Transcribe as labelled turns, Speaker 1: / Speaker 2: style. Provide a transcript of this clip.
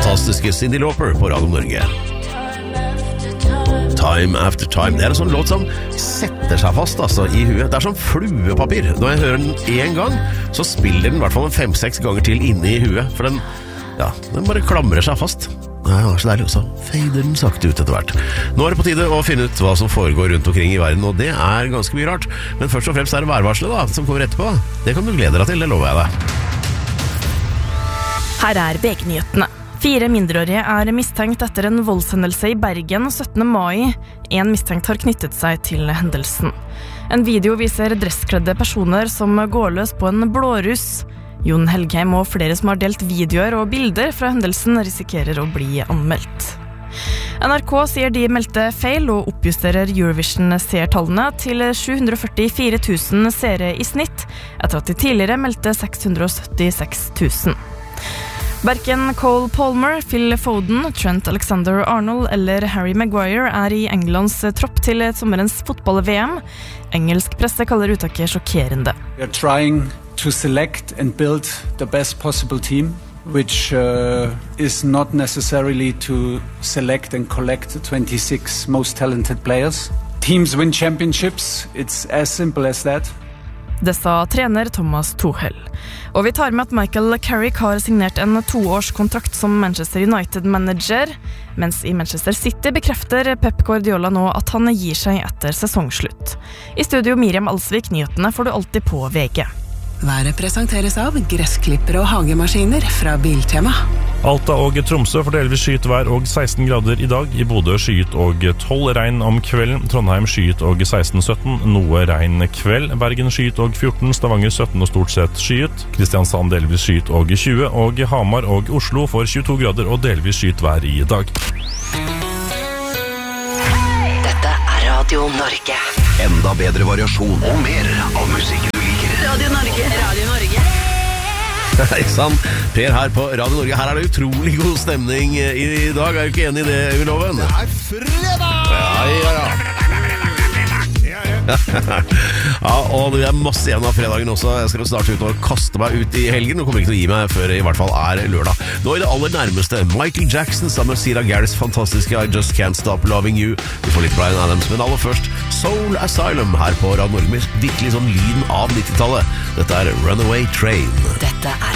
Speaker 1: fantastiske Cyndi Lauper på Radio Norge. Time After Time. Det en sånn låt som setter seg fast altså, i huet. Det som fluepapir. Når jeg hører den en gang, så spiller den I hvert fall 5-6 ganger til inne I huet. For den bare klamrer seg fast. Det så deilig også. Fader den sakte ut etter hvert. Nå det på tide å finne ut hva som foregår rundt omkring I verden, og det ganske mye rart. Men først og fremst det værvarselet da, som kommer etterpå. Det kan du glede deg til, det lover jeg deg.
Speaker 2: Her VG-nyhetene. 4 mindreårige mistenkt etter en voldshendelse I Bergen 17. mai. En mistenkt har knyttet seg til hendelsen. En video viser dresskledde personer som går løs på en blåruss. Jon Helgheim og flere som har delt videoer og bilder fra hendelsen risikerer å bli anmeldt. NRK sier de meldte feil og oppjusterer Eurovision-seertallene til 744 000 seere I snitt, etter at de tidligere meldte 676 000. Hverken Cole Palmer, Phil Foden, Trent Alexander-Arnold eller Harry Maguire I Englands tropp til sommerens fotball-VM. Engelsk presse kaller uttaket sjokkerende.
Speaker 3: We are trying to select and build the best possible team, which is not necessarily to select and collect the 26 most talented players. Teams win championships, it's as simple as that.
Speaker 2: Det sa trener Thomas Tuchel. Og vi tar med at Michael Carrick har signert en 2-årskontrakt som Manchester United-manager, mens I Manchester City bekrefter Pep Guardiola nå at han gir seg etter sesongslutt. I studio Miriam Alsvik, nyhetene får du alltid på VG.
Speaker 4: Været presenteres av gressklippere og hagemaskiner fra Biltema.
Speaker 5: Alta og Tromsø får delvis skyet vær og 16 grader I dag. I Bodø skyet og 12 regn om kvelden. Trondheim skyet og 16-17, noe regn kveld. Bergen skyet og 14, Stavanger 17 og stort sett skyet. Kristiansand delvis skyet og 20, og Hamar og Oslo får 22 grader og delvis skyet vær I dag.
Speaker 6: Dette Radio Norge.
Speaker 7: Enda bedre variasjon og mer av musikken du liker.
Speaker 6: Radio Norge, Radio Norge.
Speaker 1: Ikke sant? Per her på Radio Norge. Her det utrolig god stemning I dag. Du ikke enig I det, Øyvind?
Speaker 8: Det fredag!
Speaker 1: Ja. Ja, og det masse igjen av fredagen også. Jeg skal starte ut og kaste meg ut I helgen. Nå kommer ikke til å gi meg før I hvert fall lørdag. Nå I det aller nærmeste Michael Jackson sammen med Sira Garris fantastiske I Just Can't Stop Loving You. Vi får litt Bryan Adams, men aller først Soul Asylum her på Radio Norge med virkelig sånn lyden av 90-tallet. Dette Runaway Train.
Speaker 6: Dette